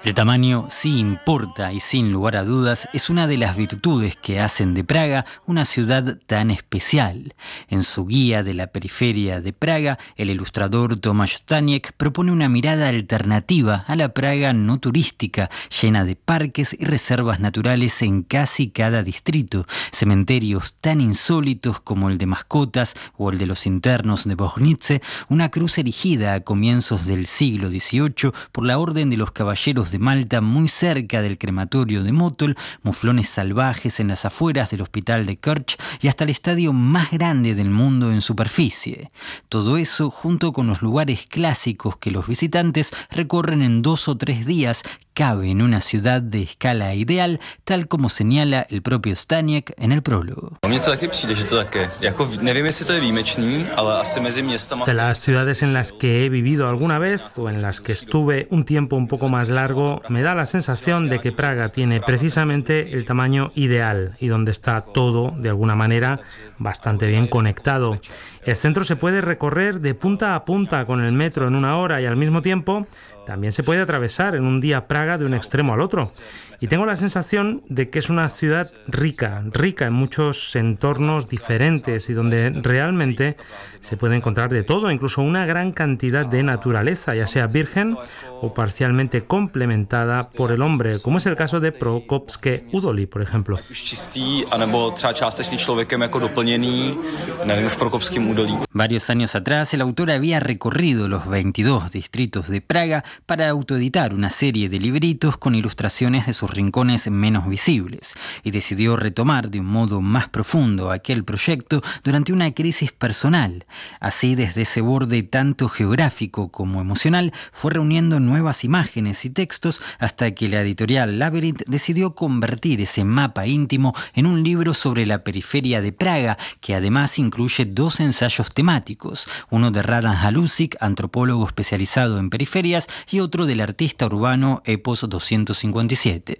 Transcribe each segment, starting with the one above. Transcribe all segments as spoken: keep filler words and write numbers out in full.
El tamaño sí importa y sin lugar a dudas es una de las virtudes que hacen de Praga una ciudad tan especial. En su guía de la periferia de Praga, el ilustrador Tomáš Staněk propone una mirada alternativa a la Praga no turística, llena de parques y reservas naturales en casi cada distrito, cementerios tan insólitos como el de mascotas o el de los internos de Bohnice, una cruz erigida a comienzos del siglo dieciocho por la Orden de los Caballeros de Malta muy cerca del crematorio de Motol, muflones salvajes en las afueras del hospital de Kerch y hasta el estadio más grande del mundo en superficie. Todo eso junto con los lugares clásicos que los visitantes recorren en dos o tres días cabe en una ciudad de escala ideal, tal como señala el propio Staněk en el prólogo. De las ciudades en las que he vivido alguna vez o en las que estuve un tiempo un poco más largo, me da la sensación de que Praga tiene precisamente el tamaño ideal y donde está todo, de alguna manera, bastante bien conectado. El centro se puede recorrer de punta a punta con el metro en una hora y al mismo tiempo también se puede atravesar en un día Praga de un extremo al otro. Y tengo la sensación de que es una ciudad rica, rica en muchos entornos diferentes y donde realmente se puede encontrar de todo, incluso una gran cantidad de naturaleza, ya sea virgen o parcialmente complementada por el hombre, como es el caso de Prokopské údolí, por ejemplo. Varios años atrás, el autor había recorrido los veintidós distritos de Praga para autoeditar una serie de libritos con ilustraciones de sus rincones menos visibles y decidió retomar de un modo más profundo aquel proyecto durante una crisis personal. Así, desde ese borde tanto geográfico como emocional, fue reuniendo nuevas imágenes y textos hasta que la editorial Labyrinth decidió convertir ese mapa íntimo en un libro sobre la periferia de Praga, que además incluye dos ensayos temáticos, uno de Radan Halusic, antropólogo especializado en periferias, y otro del artista urbano Epos doscientos cincuenta y siete.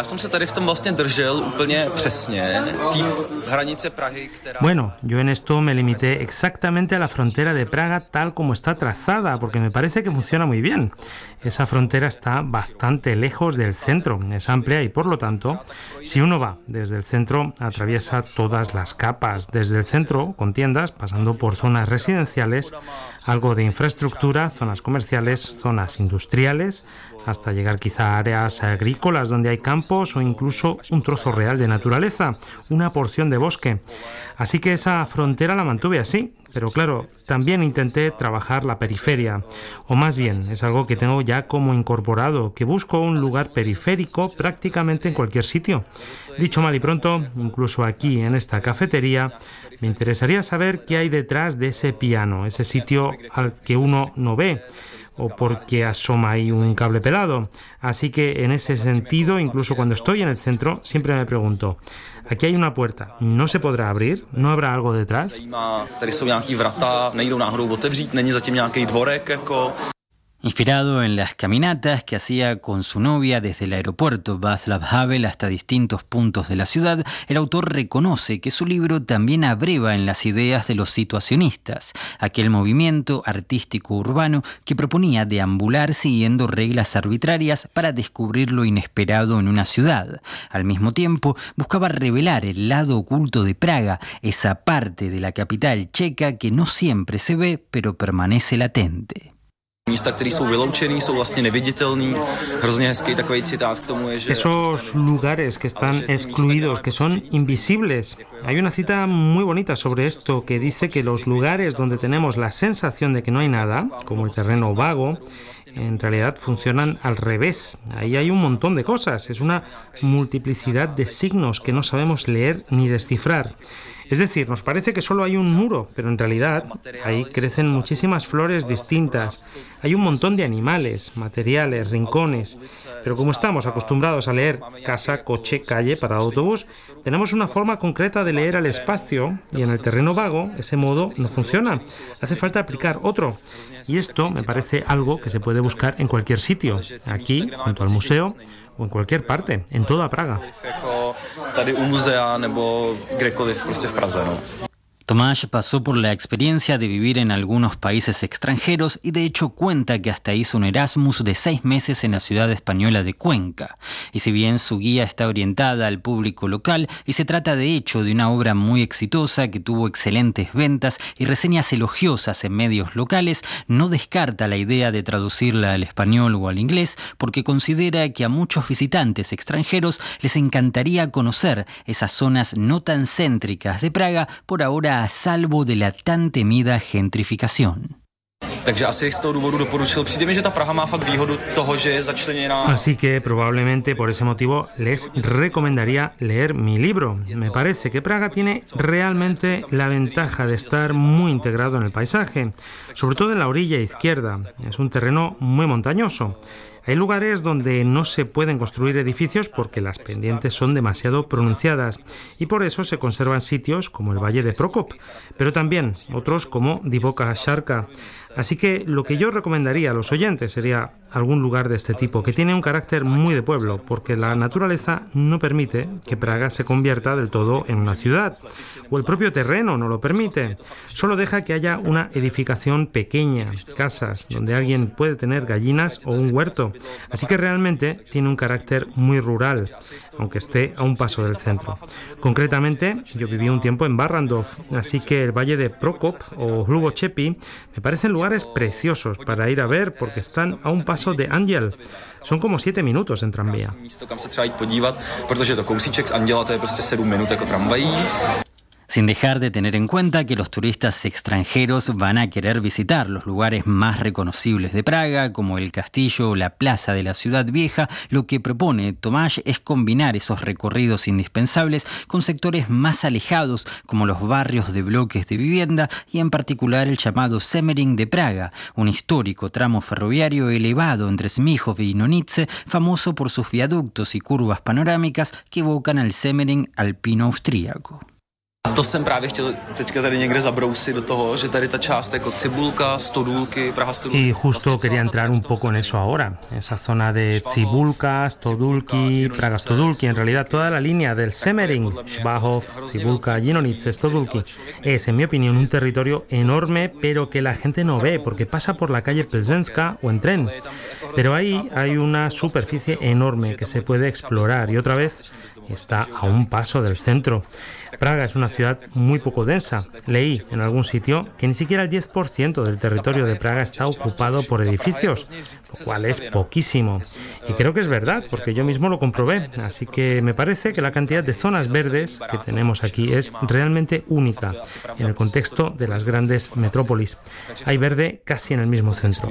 Bueno, yo en esto me limité exactamente a la frontera de Praga tal como está trazada, porque me parece que funciona muy bien. Esa frontera está bastante lejos del centro, es amplia y por lo tanto, si uno va desde el centro, atraviesa todas las capas, desde el centro, con tiendas, pasando por zonas residenciales, algo de infraestructura, zonas comerciales, zonas industriales, hasta llegar quizá a áreas agrícolas donde hay campos o incluso un trozo real de naturaleza, una porción de bosque. Así que esa frontera la mantuve así, pero claro, también intenté trabajar la periferia, o más bien, es algo que tengo ya como incorporado, que busco un lugar periférico prácticamente en cualquier sitio. Dicho mal y pronto, incluso aquí en esta cafetería, me interesaría saber qué hay detrás de ese piano, ese sitio al que uno no ve, o porque asoma ahí un cable pelado. Así que en ese sentido, incluso cuando estoy en el centro, siempre me pregunto, aquí hay una puerta, ¿no se podrá abrir? ¿No habrá algo detrás? Inspirado en las caminatas que hacía con su novia desde el aeropuerto Václav Havel hasta distintos puntos de la ciudad, el autor reconoce que su libro también abreva en las ideas de los situacionistas, aquel movimiento artístico urbano que proponía deambular siguiendo reglas arbitrarias para descubrir lo inesperado en una ciudad. Al mismo tiempo, buscaba revelar el lado oculto de Praga, esa parte de la capital checa que no siempre se ve, pero permanece latente. Esos lugares que están excluidos, que son invisibles. Hay una cita muy bonita sobre esto que dice que los lugares donde tenemos la sensación de que no hay nada, como el terreno vago, en realidad funcionan al revés. Ahí hay un montón de cosas. Es una multiplicidad de signos que no sabemos leer ni descifrar. Es decir, nos parece que solo hay un muro, pero en realidad ahí crecen muchísimas flores distintas. Hay un montón de animales, materiales, rincones. Pero como estamos acostumbrados a leer casa, coche, calle, parada, autobús, tenemos una forma concreta de leer al espacio y en el terreno vago ese modo no funciona. Hace falta aplicar otro. Y esto me parece algo que se puede buscar en cualquier sitio. Aquí, junto al museo, o en cualquier parte, en toda Praga. Tomáš pasó por la experiencia de vivir en algunos países extranjeros y de hecho cuenta que hasta hizo un Erasmus de seis meses en la ciudad española de Cuenca. Y si bien su guía está orientada al público local y se trata de hecho de una obra muy exitosa que tuvo excelentes ventas y reseñas elogiosas en medios locales, no descarta la idea de traducirla al español o al inglés porque considera que a muchos visitantes extranjeros les encantaría conocer esas zonas no tan céntricas de Praga, por ahora a salvo de la tan temida gentrificación. Así que probablemente por ese motivo les recomendaría leer mi libro. Me parece que Praga tiene realmente la ventaja de estar muy integrado en el paisaje, sobre todo en la orilla izquierda. Es un terreno muy montañoso. Hay lugares donde no se pueden construir edificios porque las pendientes son demasiado pronunciadas y por eso se conservan sitios como el Valle de Prokop, pero también otros como Divoká Šarka. Así que lo que yo recomendaría a los oyentes sería algún lugar de este tipo, que tiene un carácter muy de pueblo, porque la naturaleza no permite que Praga se convierta del todo en una ciudad, o el propio terreno no lo permite. Solo deja que haya una edificación pequeña, casas, donde alguien puede tener gallinas o un huerto. Así que realmente tiene un carácter muy rural, aunque esté a un paso del centro. Concretamente, yo viví un tiempo en Barrandov, así que el Valle de Prokop o Hlubočepi me parecen lugares preciosos para ir a ver porque están a un paso de Anděl. Son como siete minutos en tranvía. Sin dejar de tener en cuenta que los turistas extranjeros van a querer visitar los lugares más reconocibles de Praga, como el castillo o la plaza de la ciudad vieja, lo que propone Tomáš es combinar esos recorridos indispensables con sectores más alejados, como los barrios de bloques de vivienda y en particular el llamado Semmering de Praga, un histórico tramo ferroviario elevado entre Smíchov y Nonice, famoso por sus viaductos y curvas panorámicas que evocan al Semmering alpino austríaco. To jsem právě chtěl teďka tady někde zabrousit do toho, že tady ta část jako Cibulka, Stodulky, Praha Stodulky. Y justo quería entrar un poco en eso ahora, esa zona de Cibulka, Stodulky, Praga Stodulky, en realidad toda la línea del Semmering, Švahov, Cibulka, Jinonice, Stodulky, es en mi opinión un territorio enorme pero que la gente no ve porque pasa por la calle Plzeňská o en tren. Pero ahí hay una superficie enorme que se puede explorar y otra vez está a un paso del centro. Praga es una ciudad muy poco densa. Leí en algún sitio que ni siquiera el diez por ciento del territorio de Praga está ocupado por edificios, lo cual es poquísimo. Y creo que es verdad, porque yo mismo lo comprobé. Así que me parece que la cantidad de zonas verdes que tenemos aquí es realmente única en el contexto de las grandes metrópolis. Hay verde casi en el mismo centro.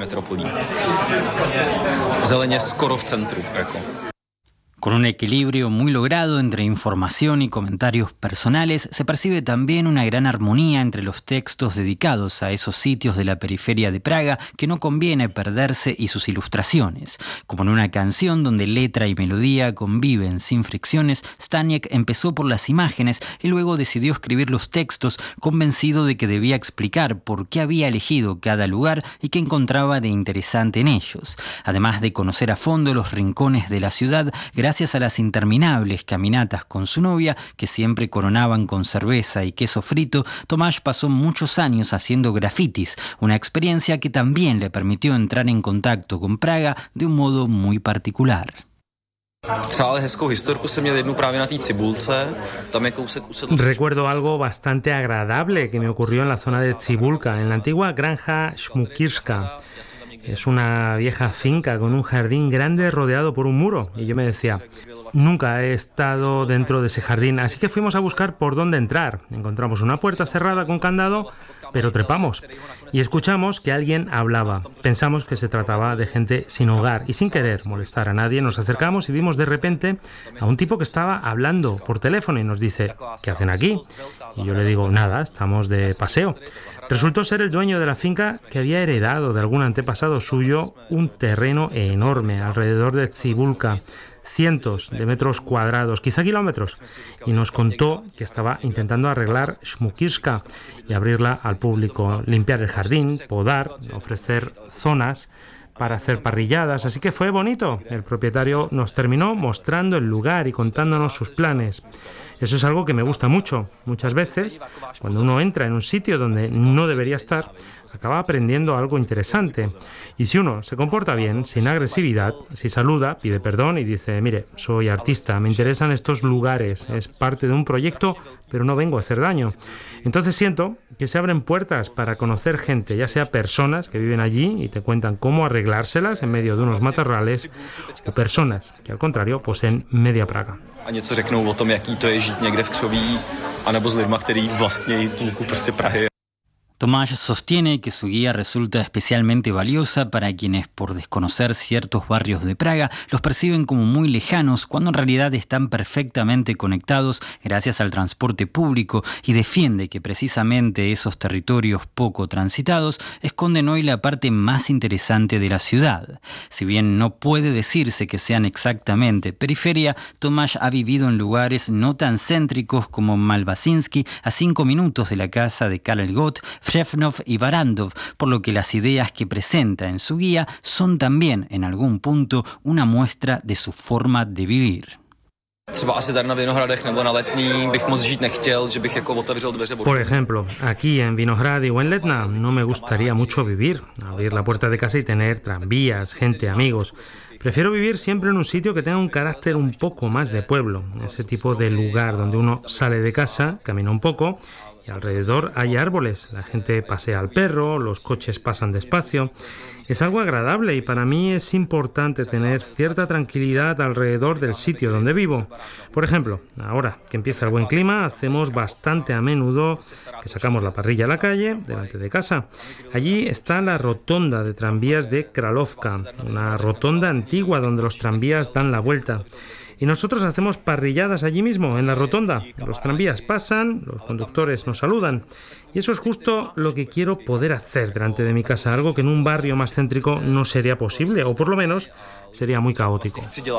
Zeleně skoro v centru, jako. Con un equilibrio muy logrado entre información y comentarios personales, se percibe también una gran armonía entre los textos dedicados a esos sitios de la periferia de Praga que no conviene perderse y sus ilustraciones. Como en una canción donde letra y melodía conviven sin fricciones, Staněk empezó por las imágenes y luego decidió escribir los textos convencido de que debía explicar por qué había elegido cada lugar y qué encontraba de interesante en ellos. Además de conocer a fondo los rincones de la ciudad, gracias Gracias a las interminables caminatas con su novia, que siempre coronaban con cerveza y queso frito, Tomáš pasó muchos años haciendo grafitis, una experiencia que también le permitió entrar en contacto con Praga de un modo muy particular. Recuerdo algo bastante agradable que me ocurrió en la zona de Cibulka, en la antigua granja Šmukirska. Es una vieja finca con un jardín grande rodeado por un muro. Y yo me decía, nunca he estado dentro de ese jardín, así que fuimos a buscar por dónde entrar. Encontramos una puerta cerrada con candado, pero trepamos. Y escuchamos que alguien hablaba. Pensamos que se trataba de gente sin hogar y sin querer molestar a nadie. Nos acercamos y vimos de repente a un tipo que estaba hablando por teléfono y nos dice, ¿qué hacen aquí? Y yo le digo, nada, estamos de paseo. Resultó ser el dueño de la finca que había heredado de algún antepasado suyo un terreno enorme alrededor de Cibulka, cientos de metros cuadrados, quizá kilómetros, y nos contó que estaba intentando arreglar Šmukirska y abrirla al público, limpiar el jardín, podar, ofrecer zonas para hacer parrilladas, así que fue bonito. El propietario nos terminó mostrando el lugar y contándonos sus planes. Eso es algo que me gusta mucho. Muchas veces, cuando uno entra en un sitio donde no debería estar, acaba aprendiendo algo interesante. Y si uno se comporta bien, sin agresividad, si saluda, pide perdón y dice, mire, soy artista, me interesan estos lugares, es parte de un proyecto, pero no vengo a hacer daño. Entonces siento que se abren puertas para conocer gente, ya sea personas que viven allí y te cuentan cómo arreglárselas en medio de unos matorrales, o personas que al contrario poseen media Praga. A něco řeknou o tom, jaký to je žít někde v křoví, anebo s lidma, který vlastní půlku prostě Prahy. Tomáš sostiene que su guía resulta especialmente valiosa para quienes, por desconocer ciertos barrios de Praga, los perciben como muy lejanos cuando en realidad están perfectamente conectados gracias al transporte público, y defiende que precisamente esos territorios poco transitados esconden hoy la parte más interesante de la ciudad. Si bien no puede decirse que sean exactamente periferia, Tomáš ha vivido en lugares no tan céntricos como Malvasinski, a cinco minutos de la casa de Karel Gott, Shevnov y Barandov, por lo que las ideas que presenta en su guía son también, en algún punto, una muestra de su forma de vivir. Por ejemplo, aquí en Vinohrady o en Letna no me gustaría mucho vivir, abrir la puerta de casa y tener tranvías, gente, amigos. Prefiero vivir siempre en un sitio que tenga un carácter un poco más de pueblo, ese tipo de lugar donde uno sale de casa, camina un poco y alrededor hay árboles, la gente pasea al perro, los coches pasan despacio. Es algo agradable y para mí es importante tener cierta tranquilidad alrededor del sitio donde vivo. Por ejemplo, ahora que empieza el buen clima, hacemos bastante a menudo que sacamos la parrilla a la calle, delante de casa. Allí está la rotonda de tranvías de Kralovka, una rotonda antigua donde los tranvías dan la vuelta. Y nosotros hacemos parrilladas allí mismo, en la rotonda. Los tranvías pasan, los conductores nos saludan. Y eso es justo lo que quiero poder hacer delante de mi casa, algo que en un barrio más céntrico no sería posible, o por lo menos sería muy caótico.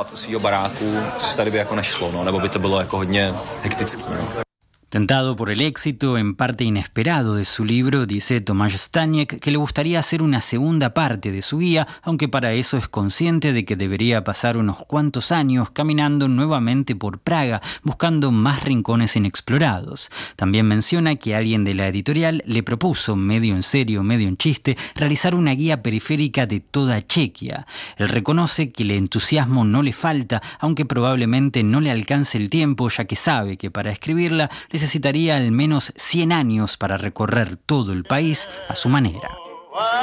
Tentado por el éxito, en parte inesperado, de su libro, dice Tomáš Staněk que le gustaría hacer una segunda parte de su guía, aunque para eso es consciente de que debería pasar unos cuantos años caminando nuevamente por Praga, buscando más rincones inexplorados. También menciona que alguien de la editorial le propuso, medio en serio, medio en chiste, realizar una guía periférica de toda Chequia. Él reconoce que el entusiasmo no le falta, aunque probablemente no le alcance el tiempo, ya que sabe que para escribirla necesitaría al menos cien años para recorrer todo el país a su manera.